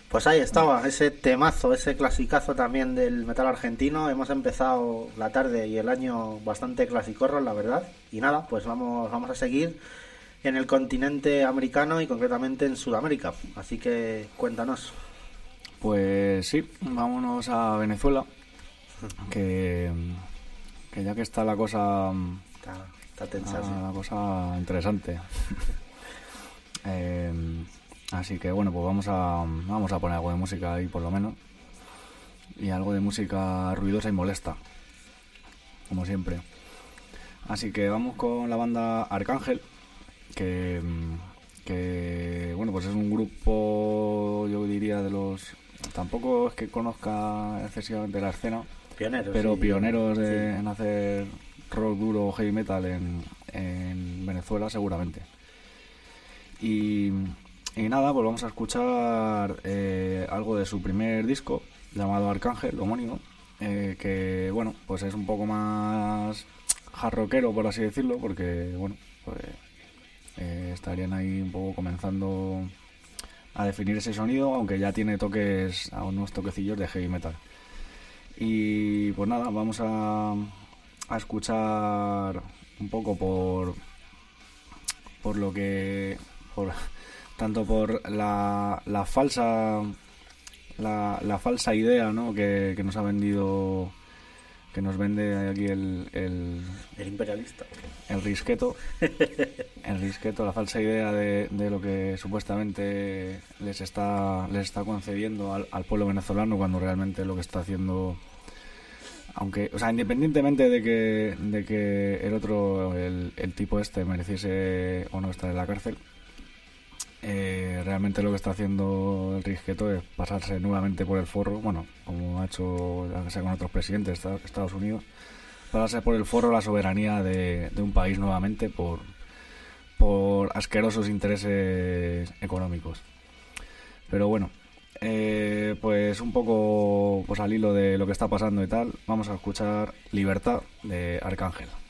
Pues ahí estaba, ese temazo, ese clasicazo también del metal argentino. Hemos empezado la tarde y el año bastante clasicorros, la verdad. Y nada, pues vamos a seguir en el continente americano y concretamente en Sudamérica. Así que cuéntanos. Pues sí, vámonos a Venezuela, que ya que está la cosa Está tensa, sí. la cosa interesante. Así que bueno, pues vamos a poner algo de música ahí por lo menos, y algo de música ruidosa y molesta, como siempre. Así que vamos con la banda Arcángel, que bueno, pues es un grupo, yo diría, de los... Tampoco es que conozca excesivamente la escena, Pioneros. pero Sí, pioneros sí. en hacer rock duro o heavy metal en Venezuela, seguramente. Y nada, pues vamos a escuchar algo de su primer disco, llamado Arcángel, homónimo, que bueno, pues es un poco más hard rockero, por así decirlo, porque bueno, pues estarían ahí un poco comenzando a definir ese sonido, aunque ya tiene unos toquecillos de heavy metal. Y pues nada, vamos a escuchar un poco por lo que... tanto por la falsa idea, ¿no?, que nos ha vendido, que nos vende aquí El imperialista. el risqueto, la falsa idea de lo que supuestamente les está concediendo al pueblo venezolano, cuando realmente lo que está haciendo, aunque, o sea, independientemente de que el otro, el tipo este, mereciese o no estar en la cárcel, realmente lo que está haciendo el risqueto es pasarse nuevamente por el forro, bueno, como ha hecho ya sea con otros presidentes de Estados Unidos, pasarse por el forro la soberanía de un país nuevamente por asquerosos intereses económicos. Pero bueno, pues un poco pues al hilo de lo que está pasando y tal, vamos a escuchar Libertad de Arcángel.